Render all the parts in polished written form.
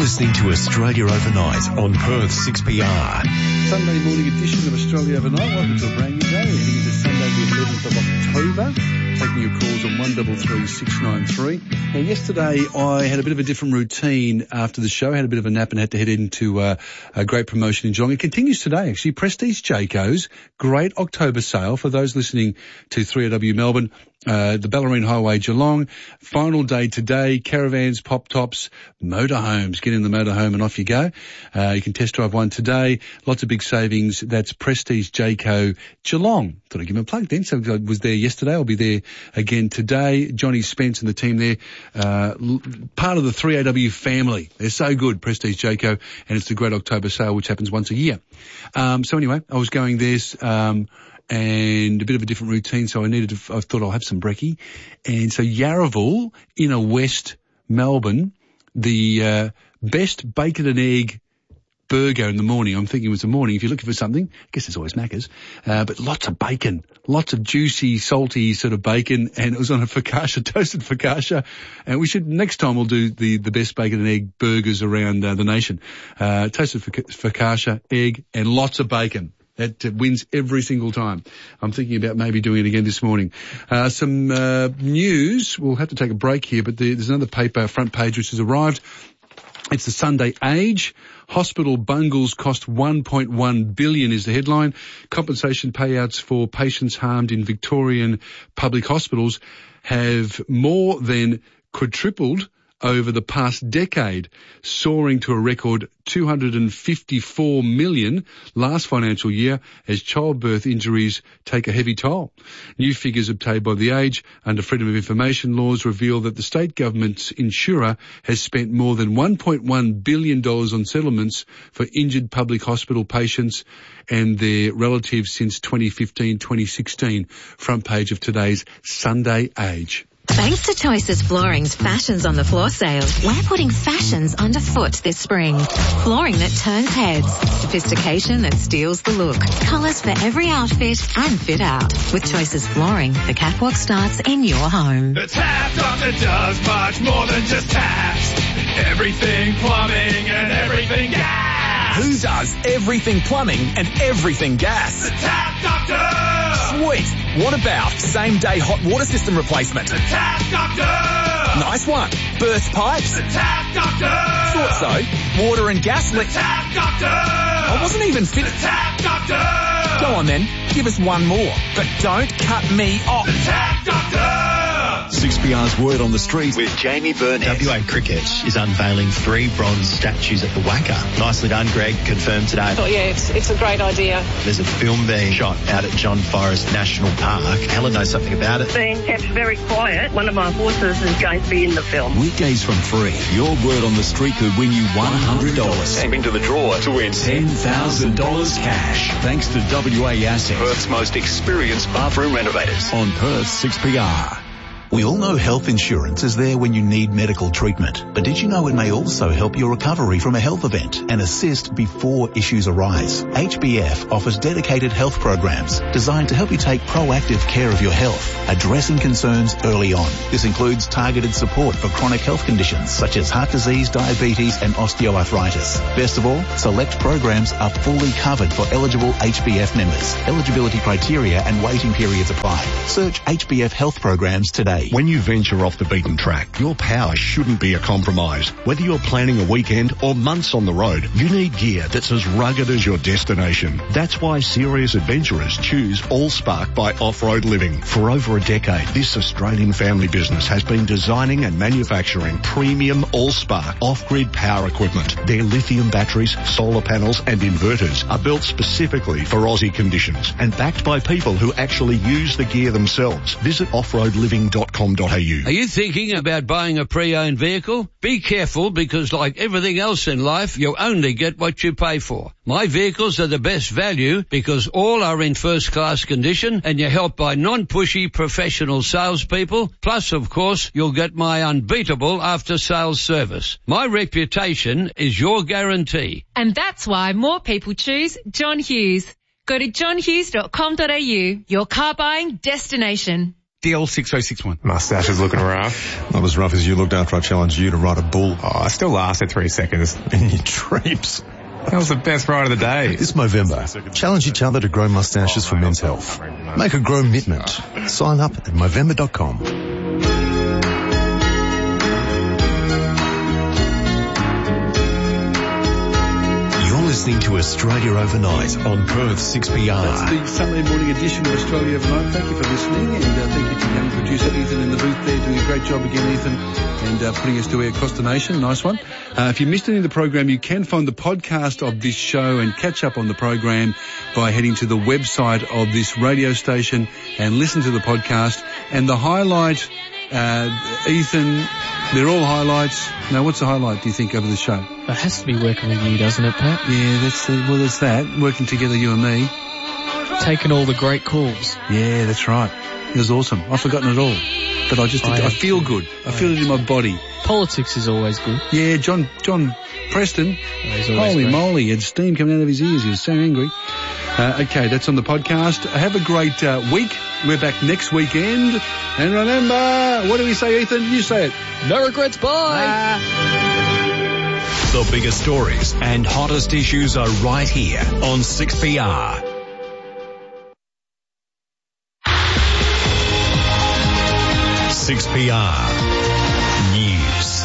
listening to Australia Overnight on Perth 6PR. Sunday morning edition of Australia Overnight. Welcome to a brand new day. Heading into Sunday the 11th of October. Taking your calls on 133 693. Now, yesterday I had a bit of a different routine after the show. I had a bit of a nap and had to head into a great promotion in Geelong. It continues today, actually. Prestige Jayco's great October sale for those listening to 3AW Melbourne. The Bellarine Highway, Geelong. Final day today. Caravans, pop tops, motorhomes. Get in the motorhome and off you go. You can test drive one today. Lots of big savings. That's Prestige Jayco, Geelong. Thought I'd give him a plug then. So I was there yesterday. I'll be there again today. Johnny Spence and the team there, part of the 3AW family. They're so good, Prestige Jayco, and it's the great October sale, which happens once a year. So anyway, I was going there, and a bit of a different routine, so I thought I'll have some brekkie. And so Yarraville, inner West Melbourne, the best bacon and egg burger in the morning. I'm thinking it was the morning. If you're looking for something, I guess there's always Macca's, but lots of bacon, lots of juicy, salty sort of bacon, and it was on a focaccia, toasted focaccia. And next time we'll do the best bacon and egg burgers around the nation. Toasted focaccia, egg, and lots of bacon. That wins every single time. I'm thinking about maybe doing it again this morning. Some news. We'll have to take a break here, but there's another paper front page which has arrived. It's the Sunday Age. Hospital bungles cost $1.1 billion is the headline. Compensation payouts for patients harmed in Victorian public hospitals have more than quadrupled over the past decade, soaring to a record $254 million last financial year as childbirth injuries take a heavy toll. New figures obtained by The Age under Freedom of Information laws reveal that the state government's insurer has spent more than $1.1 billion on settlements for injured public hospital patients and their relatives since 2015-2016. Front page of today's Sunday Age. Thanks to Choices Flooring's Fashions on the Floor sale, we're putting fashions underfoot this spring. Flooring that turns heads, sophistication that steals the look, colours for every outfit and fit out. With Choices Flooring, the catwalk starts in your home. The Tap Doctor does much more than just taps. Everything plumbing and everything gas. Who does everything plumbing and everything gas? The Tap Doctor! Sweet. What about same-day hot water system replacement? The Tap Doctor! Nice one. Burst pipes? The Tap Doctor! Thought so. Water and gas The Tap Doctor! I wasn't even The finished. Tap Doctor! Go on then. Give us one more. But don't cut me off. The Tap Doctor! 6PR's Word on the Street with Jamie Burnett. WA Cricket is unveiling 3 bronze statues at the Wacker. Nicely done, Greg. Confirmed today. Oh, yeah, it's a great idea. There's a film being shot out at John Forrest National Park. Helen knows something about it. Being kept very quiet. One of my horses is going to be in the film. Weekdays from 3. Your Word on the Street could win you $100. Step into the drawer to win $10,000 cash. Thanks to WA Assets Perth's most experienced bathroom renovators. on Perth 6PR. We all know health insurance is there when you need medical treatment, but did you know it may also help your recovery from a health event and assist before issues arise? HBF offers dedicated health programs designed to help you take proactive care of your health, addressing concerns early on. This includes targeted support for chronic health conditions such as heart disease, diabetes and osteoarthritis. Best of all, select programs are fully covered for eligible HBF members. Eligibility criteria and waiting periods apply. Search HBF health programs today. When you venture off the beaten track, your power shouldn't be a compromise. Whether you're planning a weekend or months on the road, you need gear that's as rugged as your destination. That's why serious adventurers choose Allspark by Off-Road Living. For over a decade, this Australian family business has been designing and manufacturing premium Allspark off-grid power equipment. Their lithium batteries, solar panels and inverters are built specifically for Aussie conditions and backed by people who actually use the gear themselves. Visit offroadliving.com. Are you thinking about buying a pre-owned vehicle? Be careful because like everything else in life, you only get what you pay for. My vehicles are the best value because all are in first-class condition and you're helped by non-pushy professional salespeople. Plus, of course, you'll get my unbeatable after-sales service. My reputation is your guarantee. And that's why more people choose John Hughes. Go to johnhughes.com.au, your car buying destination. DL6061. Mustache is looking rough. Not as rough as you looked after I challenged you to ride a bull. Oh, I still lasted 3 seconds. In your treeps. That was the best ride of the day. This Movember, challenge each other to grow mustaches for men's health. Make a grow mitment. Sign up at Movember.com. Listening to Australia Overnight on Perth 6PR. That's the Sunday morning edition of Australia Overnight. Thank you for listening, and thank you to young producer Ethan in the booth there, doing a great job again, Ethan, and putting us to air across the nation. Nice one. If you missed any of the program, you can find the podcast of this show and catch up on the program by heading to the website of this radio station and listen to the podcast. And the highlight, Ethan, they're all highlights. Now, what's the highlight, do you think, over the show? It has to be working with you, doesn't it, Pat? Yeah, that's that. Working together, you and me. Taking all the great calls. Yeah, that's right. It was awesome. I've forgotten it all. But I feel good. I feel it in my body. Politics is always good. Yeah, John Preston. Holy moly, he had steam coming out of his ears. He was so angry. Okay, that's on the podcast. Have a great week. We're back next weekend. And remember, what do we say, Ethan? You say it. No regrets, bye. The biggest stories and hottest issues are right here on 6PR. News.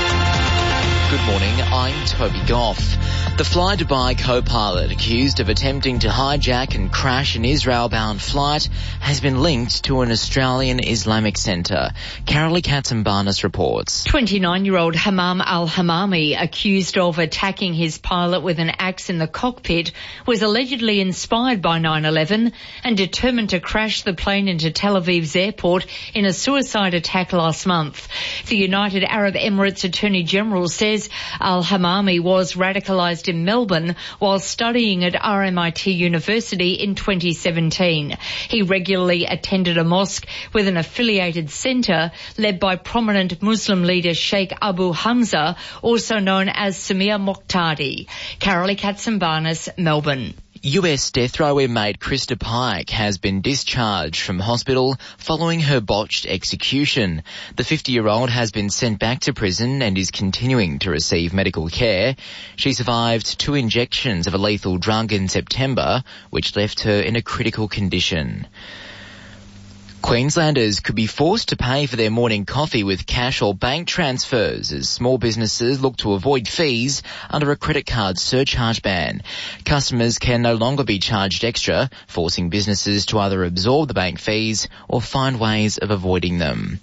Good morning, I'm Toby Goff. The Fly Dubai co-pilot accused of attempting to hijack and crash an Israel-bound flight has been linked to an Australian Islamic centre. Carolee Katsimbarnis reports. 29-year-old Hammam al-Hammami, accused of attacking his pilot with an axe in the cockpit, was allegedly inspired by 9/11 and determined to crash the plane into Tel Aviv's airport in a suicide attack last month. The United Arab Emirates Attorney General says al-Hammami was radicalised in Melbourne while studying at RMIT University in 2017. He regularly attended a mosque with an affiliated centre led by prominent Muslim leader Sheikh Abu Hamza, also known as Samir Moqtadi. Carolee Katsimbarnis, Melbourne. US death row inmate Krista Pike has been discharged from hospital following her botched execution. The 50-year-old has been sent back to prison and is continuing to receive medical care. She survived 2 injections of a lethal drug in September, which left her in a critical condition. Queenslanders could be forced to pay for their morning coffee with cash or bank transfers as small businesses look to avoid fees under a credit card surcharge ban. Customers can no longer be charged extra, forcing businesses to either absorb the bank fees or find ways of avoiding them.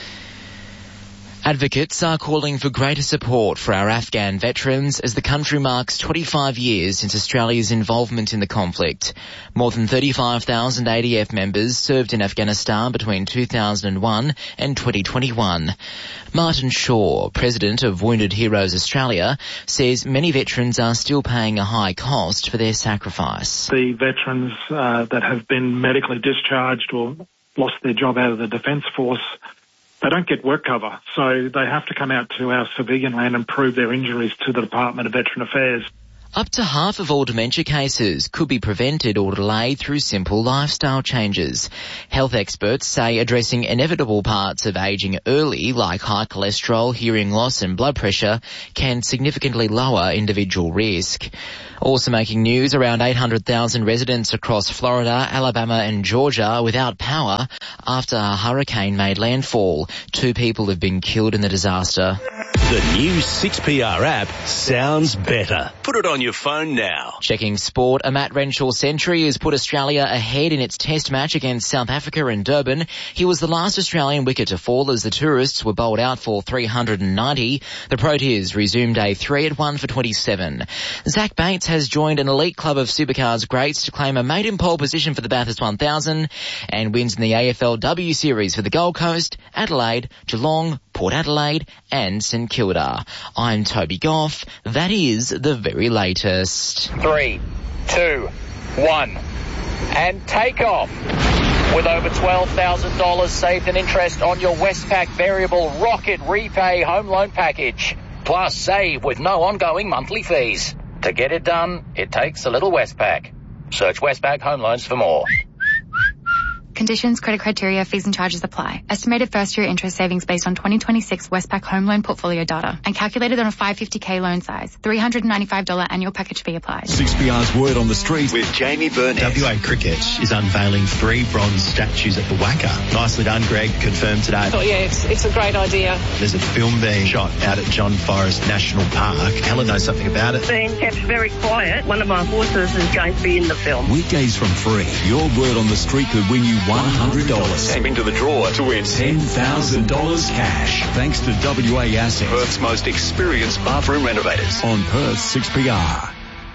Advocates are calling for greater support for our Afghan veterans as the country marks 25 years since Australia's involvement in the conflict. More than 35,000 ADF members served in Afghanistan between 2001 and 2021. Martin Shaw, president of Wounded Heroes Australia, says many veterans are still paying a high cost for their sacrifice. The veterans that have been medically discharged or lost their job out of the Defence Force, they don't get work cover, so they have to come out to our civilian land and prove their injuries to the Department of Veteran Affairs. Up to half of all dementia cases could be prevented or delayed through simple lifestyle changes. Health experts say addressing inevitable parts of ageing early, like high cholesterol, hearing loss and blood pressure, can significantly lower individual risk. Also making news, around 800,000 residents across Florida, Alabama and Georgia without power after a hurricane made landfall. 2 people have been killed in the disaster. The new 6PR app sounds better. Put it on your phone now. Checking sport, a Matt Renshaw century has put Australia ahead in its test match against South Africa in Durban. He was the last Australian wicket to fall as the tourists were bowled out for 390. The Proteas resumed a 3-at-1 for 27. Zach Bates has joined an elite club of supercars greats to claim a maiden pole position for the Bathurst 1000 and wins in the AFLW series for the Gold Coast, Adelaide, Geelong, Port Adelaide and St Kilda. I'm Toby Goff. That is the very latest. 3, 2, 1 and take off. With over $12,000 saved in interest on your Westpac Variable Rocket Repay Home Loan Package. Plus save with no ongoing monthly fees. To get it done, it takes a little Westpac. Search Westpac Home Loans for more. Conditions, credit criteria, fees and charges apply. Estimated first-year interest savings based on 2026 Westpac home loan portfolio data and calculated on a 550k loan size. $395 annual package fee applies. 6PR's Word on the Street with Jamie Burnett. WA Cricket is unveiling 3 bronze statues at the Wacker. Nicely done, Greg. Confirmed today. Oh, yeah, it's a great idea. There's a film being shot out at John Forrest National Park. Helen knows something about it. Being kept very quiet. One of my horses is going to be in the film. Weekdays from 3. Your Word on the Street could win you $100. Came into the draw to win $10,000 cash. Thanks to WA Assets, Perth's most experienced bathroom renovators. On Perth 6PR.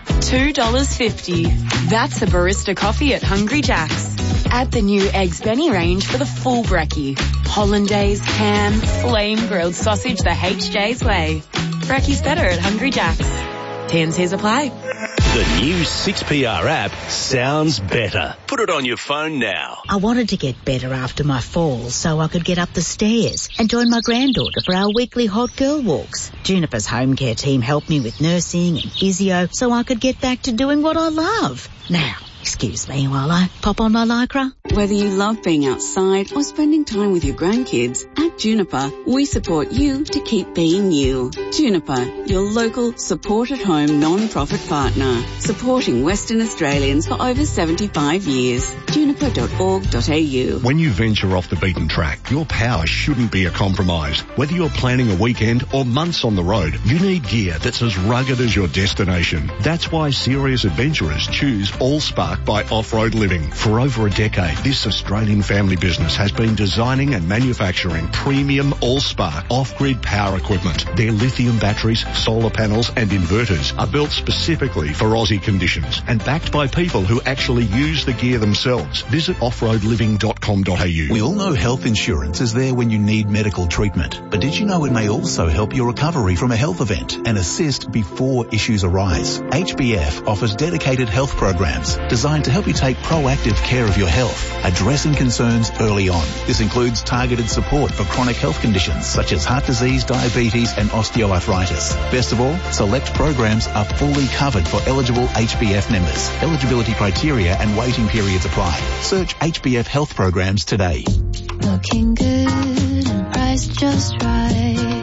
$2.50. That's a barista coffee at Hungry Jack's. Add the new Eggs Benny range for the full brekkie. Hollandaise, ham, flame grilled sausage the HJ's way. Brekkie's better at Hungry Jack's. T&Cs apply. The new 6PR app sounds better. Put it on your phone now. I wanted to get better after my fall so I could get up the stairs and join my granddaughter for our weekly hot girl walks. Juniper's home care team helped me with nursing and physio so I could get back to doing what I love. Now, excuse me while I pop on my Lycra. Whether you love being outside or spending time with your grandkids, at Juniper, we support you to keep being you. Juniper, your local support-at-home non-profit partner, supporting Western Australians for over 75 years. Juniper.org.au. When you venture off the beaten track, your power shouldn't be a compromise. Whether you're planning a weekend or months on the road, you need gear that's as rugged as your destination. That's why serious adventurers choose Allspark by Off-Road Living. For over a decade, this Australian family business has been designing and manufacturing premium Allspark off-grid power equipment. Their lithium batteries, solar panels and inverters are built specifically for Aussie conditions and backed by people who actually use the gear themselves. Visit offroadliving.com.au. We all know health insurance is there when you need medical treatment, but did you know it may also help your recovery from a health event and assist before issues arise? HBF offers dedicated health programs designed to help you take proactive care of your health, addressing concerns early on. This includes targeted support for chronic health conditions such as heart disease, diabetes and osteoarthritis. Best of all, select programs are fully covered for eligible HBF members. Eligibility criteria and waiting periods apply. Search HBF health programs today. Looking good and priced just right.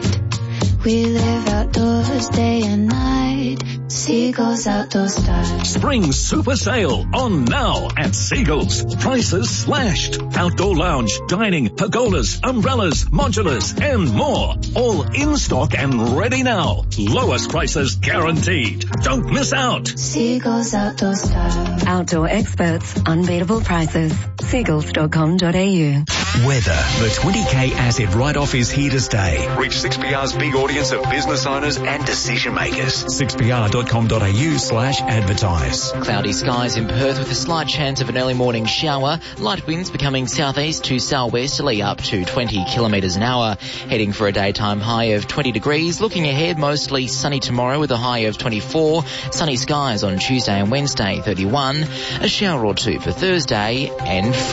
We live outdoors day and night. Seagulls Outdoor Style. Spring super sale on now at Seagulls. Prices slashed. Outdoor lounge, dining, pergolas, umbrellas, modulars and more. All in stock and ready now. Lowest prices guaranteed. Don't miss out. Seagulls Outdoor Style. Outdoor experts, unbeatable prices. Seagulls.com.au. Weather. The 20k asset write-off is here to stay. Reach 6PR's big audience of business owners and decision makers. 6pr.com.au/advertise. Cloudy skies in Perth with a slight chance of an early morning shower. Light winds becoming southeast to southwesterly up to 20 kilometres an hour. Heading for a daytime high of 20 degrees. Looking ahead, mostly sunny tomorrow with a high of 24. Sunny skies on Tuesday and Wednesday, 31. A shower or two for Thursday and Friday.